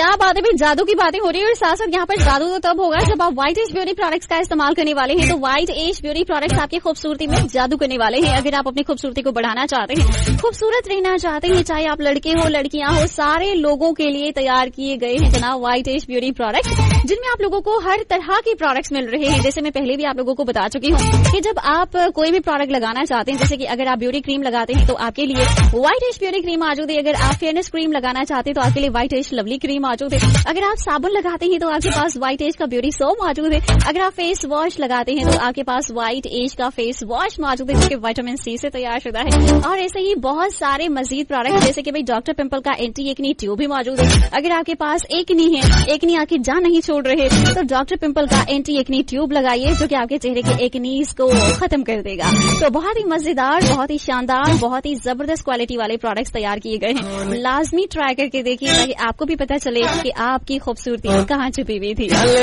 क्या बात है भाई, जादू की बातें हो रही है और साथ साथ यहाँ पर जादू तो तब होगा जब आप व्हाइट एज ब्यूटी प्रोडक्ट्स का इस्तेमाल करने वाले हैं। तो व्हाइट एज ब्यूटी प्रोडक्ट्स आपकी खूबसूरती में जादू करने वाले हैं। अगर आप अपनी खूबसूरती को बढ़ाना चाहते हैं, खूबसूरत रहना चाहते हैं, चाहे आप लड़के हो लड़कियां हो, सारे लोगों के लिए तैयार किए गए हैं जनाब व्हाइट एज ब्यूटी प्रोडक्ट्स, जिनमें आप लोगों को हर तरह के प्रोडक्ट्स मिल रहे हैं। जैसे मैं पहले भी आप लोगों को बता चुकी हूँ कि जब आप कोई भी प्रोडक्ट लगाना चाहते हैं, जैसे कि अगर आप ब्यूटी क्रीम लगाते हैं तो आपके लिए व्हाइट एज ब्यूटी क्रीम मौजूद है। अगर आप फेयरनेस क्रीम लगाना चाहते हैं तो आपके लिए व्हाइट एज लवली क्रीम मौजूद है। अगर आप साबुन लगाते हैं तो आपके पास व्हाइट एज का ब्यूटी सोप मौजूद है। अगर आप फेस वॉश लगाते हैं तो आपके पास व्हाइट एज का फेस वॉश मौजूद है, जो कि विटामिन सी से तैयार शुदा है। और ऐसे ही बहुत सारे मजीद प्रोडक्ट, जैसे कि भाई डॉक्टर पिंपल का एंटी एक्नी ट्यूब भी मौजूद है। अगर आपके पास एक्नी है, एक्नी आपकी जान नहीं छोड़ रहे, तो डॉक्टर पिंपल का एंटी एक्नी ट्यूब लगाइए, जो कि आपके चेहरे के एक्नीज को खत्म कर देगा। तो बहुत ही मजेदार, बहुत ही शानदार, बहुत ही जबरदस्त क्वालिटी वाले प्रोडक्ट्स तैयार किए गए हैं। लाजमी ट्राई करके देखिए ताकि आपको भी पता चले कि आपकी खूबसूरती कहाँ छुपी हुई थी।